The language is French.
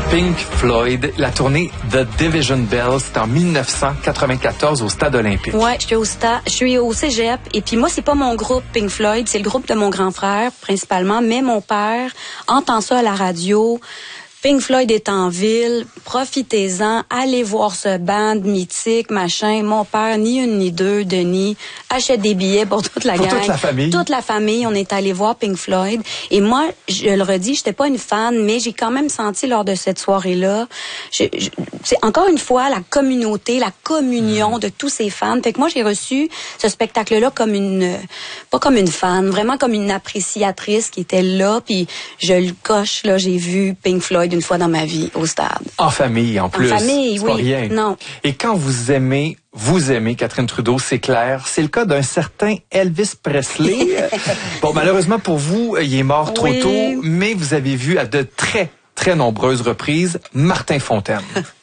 Pink Floyd, la tournée The Division Bell, c'était en 1994 au Stade olympique. Ouais, je suis au cégep, et puis moi, c'est pas mon groupe Pink Floyd, c'est le groupe de mon grand frère, principalement, mais mon père entend ça à la radio. Pink Floyd est en ville, profitez-en, allez voir ce band mythique, machin. Mon père, ni une ni deux, Denis, achète des billets pour toute la gang. Toute la famille. Toute la famille, on est allé voir Pink Floyd. Et moi, je le redis, j'étais pas une fan, mais j'ai quand même senti lors de cette soirée-là, c'est encore une fois la communauté, la communion de tous ces fans. Fait que moi, j'ai reçu ce spectacle-là pas comme une fan, vraiment comme une appréciatrice qui était là, puis je le coche, là, j'ai vu Pink Floyd une fois dans ma vie au stade. En famille, en plus. En famille, c'est oui. Pas rien. Non. Et quand vous aimez Catherine Trudeau, c'est clair. C'est le cas d'un certain Elvis Presley. Bon, malheureusement pour vous, il est mort trop tôt, mais vous avez vu à de très, très nombreuses reprises Martin Fontaine.